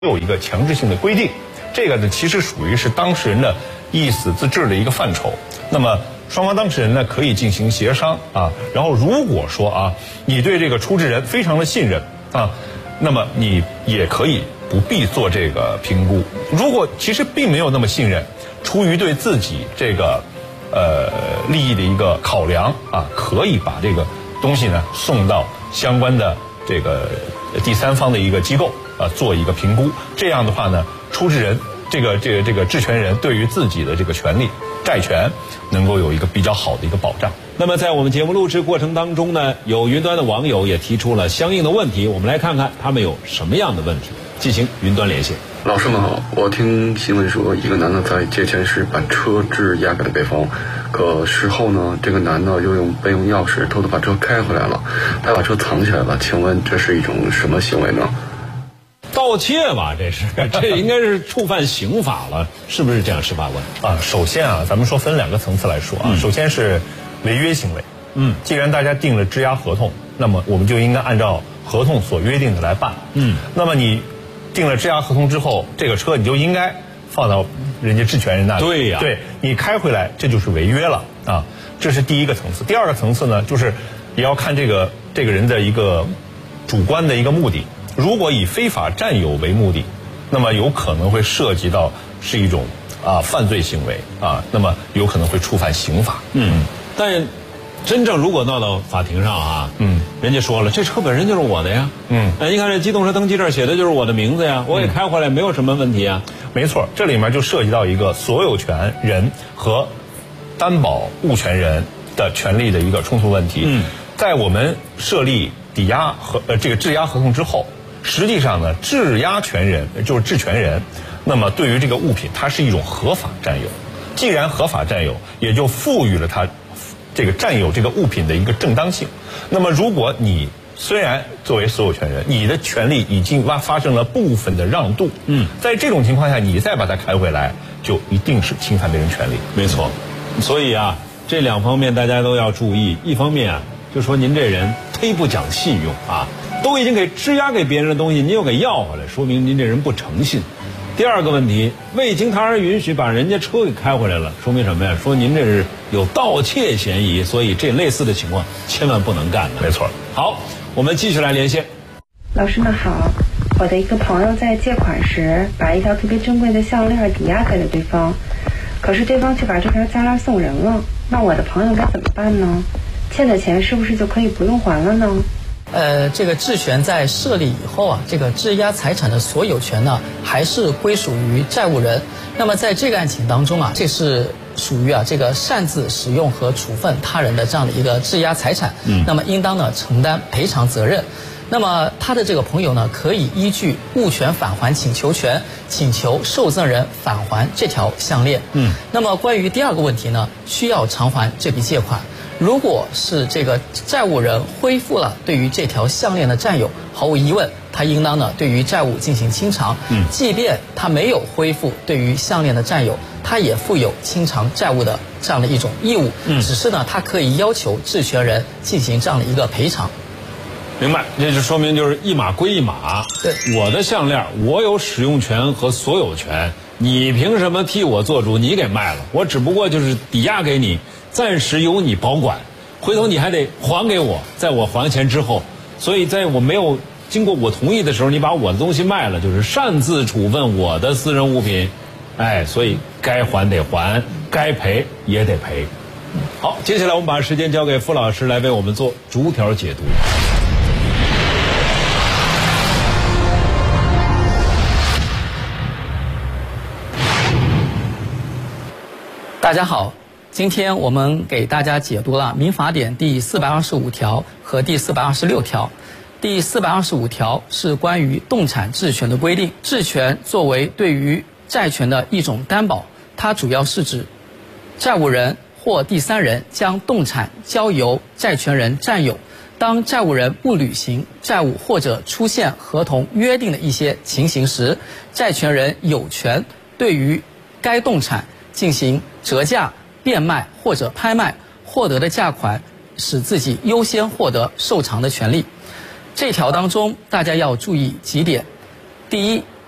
有一个强制性的规定。这个呢，其实属于是当事人的意思自治的一个范畴。那么双方当事人呢可以进行协商啊，然后如果说啊你对这个出资人非常的信任啊，那么你也可以不必做这个评估。如果其实并没有那么信任，出于对自己这个利益的一个考量啊，可以把这个东西呢送到相关的这个第三方的一个机构啊做一个评估。这样的话呢，出资人这个质权人对于自己的这个权利债权能够有一个比较好的一个保障。 那么在我们节目录制过程当中呢，有云端的网友也提出了相应的问题，我们来看看他们有什么样的问题，进行云端连线。 老师们好，我听新闻说一个男的在借钱时把车质押给了对方，可事后呢，这个男的又用备用钥匙偷偷把车开回来了，还把车藏起来了，请问这是一种什么行为呢？ 盗窃吧，这应该是触犯刑法了，是不是这样？司法官啊，首先啊，咱们说分两个层次来说啊，首先是违约行为。既然大家订了质押合同，那么我们就应该按照合同所约定的来办。那么你订了质押合同之后，这个车你就应该放到人家质权人那里。 对呀， 对你开回来，这就是违约了啊，这是第一个层次。第二个层次呢，就是也要看这个人的一个主观的一个目的。如果以非法占有为目的，那么有可能会涉及到是一种犯罪行为啊，那么有可能会触犯刑法。 但真正如果闹到法庭上啊，人家说了，这车本身就是我的呀，你看这机动车登记证写的就是我的名字呀，我给开回来没有什么问题啊。 没错，这里面就涉及到一个所有权人和担保物权人的权利的一个冲突问题。在我们设立抵押和这个质押合同之后，实际上呢，质押权人就是质权人，那么对于这个物品，它是一种合法占有。既然合法占有，也就赋予了它这个占有这个物品的一个正当性。那么，如果你虽然作为所有权人，你的权利已经发生了部分的让渡，在这种情况下，你再把它开回来，就一定是侵犯别人权利。 没错，所以啊，这两方面大家都要注意。一方面啊，就说您这人忒不讲信用啊。都已经给质押给别人的东西，您又给要回来，说明您这人不诚信。第二个问题，未经他人允许把人家车给开回来了，说明什么呀？说您这是有盗窃嫌疑，所以这类似的情况千万不能干的。 没错。 好，我们继续来连线。 老师们好，我的一个朋友在借款时把一条特别珍贵的项链抵押给了对方，可是对方却把这条项链送人了，那我的朋友该怎么办呢？欠的钱是不是就可以不用还了呢？ 这个质权在设立以后啊，这个质押财产的所有权呢，还是归属于债务人。那么在这个案情当中啊，这是属于这个擅自使用和处分他人的这样的一个质押财产，那么应当呢承担赔偿责任。那么他的这个朋友呢，可以依据物权返还请求权，请求受赠人返还这条项链。那么关于第二个问题呢，需要偿还这笔借款。如果是这个债务人恢复了对于这条项链的占有，毫无疑问，他应当呢对于债务进行清偿。即便他没有恢复对于项链的占有，他也负有清偿债务的这样的一种义务。只是呢，他可以要求质权人进行这样的一个赔偿。 明白，这就说明就是一码归一码。 对， 我的项链我有使用权和所有权，你凭什么替我做主？你给卖了，我只不过就是抵押给你。暂时由你保管，回头你还得还给我，在我还钱之后，所以在我没有经过我同意的时候，你把我的东西卖了，就是擅自处分我的私人物品，所以该还得还，该赔也得赔。好，接下来我们把时间交给傅老师来为我们做逐条解读。 大家好。今天我们给大家解读了民法典第425条和第426条。第425条是关于动产质权的规定，质权作为对于债权的一种担保，它主要是指债务人或第三人将动产交由债权人占有，当债务人不履行债务或者出现合同约定的一些情形时，债权人有权对于该动产进行折价、变卖或者拍卖，获得的价款使自己优先获得受偿的权利。这条当中大家要注意几点。第一，